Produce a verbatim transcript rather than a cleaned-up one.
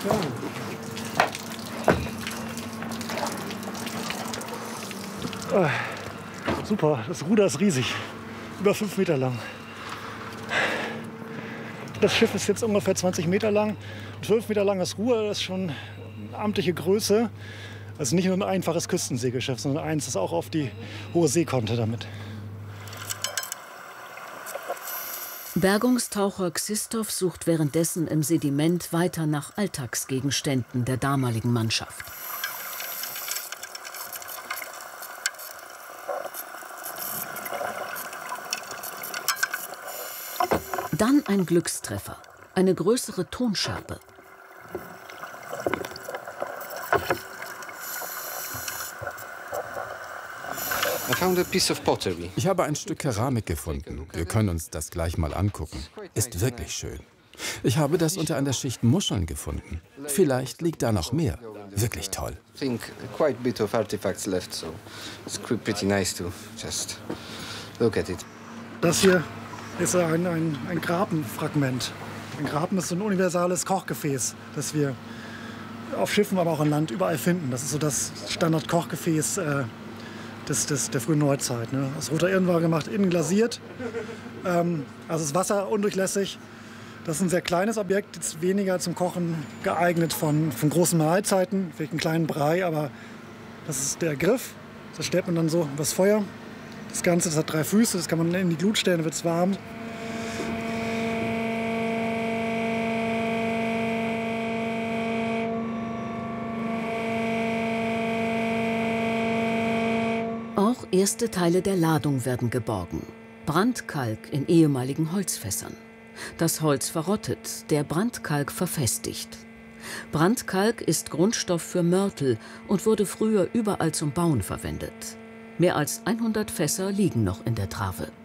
Ah, super, das Ruder ist riesig, über fünf Meter lang. Das Schiff ist jetzt ungefähr zwanzig Meter lang. zwölf Meter lang das Ruder, das ist schon eine amtliche Größe. Also nicht nur ein einfaches Küstensegelschiff, sondern eins, das auch auf die hohe See konnte damit. Bergungstaucher Xistow sucht währenddessen im Sediment weiter nach Alltagsgegenständen der damaligen Mannschaft. Dann ein Glückstreffer, eine größere Tonschärpe. Ich habe ein Stück Keramik gefunden. Wir können uns das gleich mal angucken. Ist wirklich schön. Ich habe das unter einer Schicht Muscheln gefunden. Vielleicht liegt da noch mehr. Wirklich toll. Das hier ist ein, ein, ein Grapenfragment. Ein Grapen ist so ein universales Kochgefäß, das wir auf Schiffen, aber auch an Land überall finden. Das ist so das Standard-Kochgefäß äh, des, des, der frühen Neuzeit. Ne? Aus roter Irrenware gemacht, innen glasiert. Ähm, also ist Wasser undurchlässig. Das ist ein sehr kleines Objekt, jetzt weniger zum Kochen geeignet von, von großen Mahlzeiten, vielleicht einen kleinen Brei, aber das ist der Griff. Das stellt man dann so übers Feuer. Das Ganze, das hat drei Füße, das kann man in die Glut stellen, dann wird es warm. Auch erste Teile der Ladung werden geborgen. Brandkalk in ehemaligen Holzfässern. Das Holz verrottet, der Brandkalk verfestigt. Brandkalk ist Grundstoff für Mörtel und wurde früher überall zum Bauen verwendet. Mehr als hundert Fässer liegen noch in der Trave.